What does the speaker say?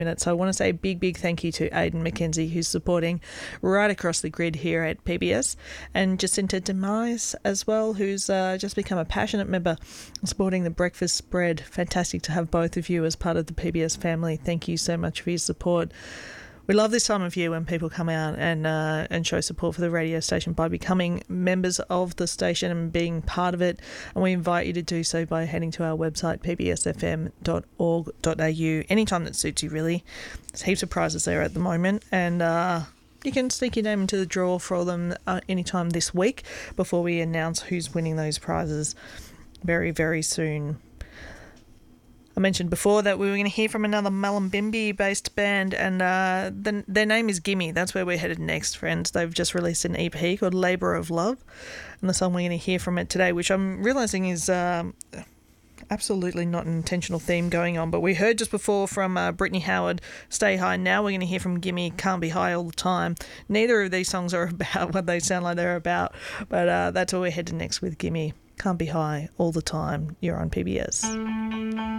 minutes. So I want to say a big thank you to Aidan McKenzie, who's supporting right across the grid here at PBS, and Jacinta Demise as well, who's just become a passionate member supporting the breakfast spread. Fantastic to have both of you as part of the PBS family. Thank you so much for your support. We love this time of year when people come out and show support for the radio station by becoming members of the station and being part of it. And we invite you to do so by heading to our website, pbsfm.org.au, anytime that suits you, really. There's heaps of prizes there at the moment, and you can stick your name into the draw for them anytime this week before we announce who's winning those prizes very soon. I mentioned before that we were going to hear from another Mullumbimby-based band, and their name is Gimme. That's where we're headed next, friends. They've just released an EP called Labour of Love, and the song we're going to hear from it today, which I'm realising is absolutely not an intentional theme going on, but we heard just before from Brittany Howard, Stay High. Now we're going to hear from Gimme, Can't Be High All the Time. Neither of these songs are about what they sound like they're about, but that's where we're headed next with Gimme, Can't Be High All the Time. You're on PBS.